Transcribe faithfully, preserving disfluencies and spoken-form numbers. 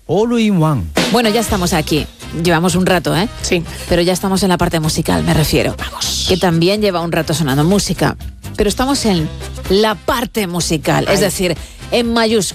All in One. Bueno, ya estamos aquí. Llevamos un rato, ¿eh? Sí. Pero ya estamos en la parte musical, me refiero. Vamos. Que también lleva un rato sonando música. Pero estamos en la parte musical, Ay. es decir, en mayúsculas.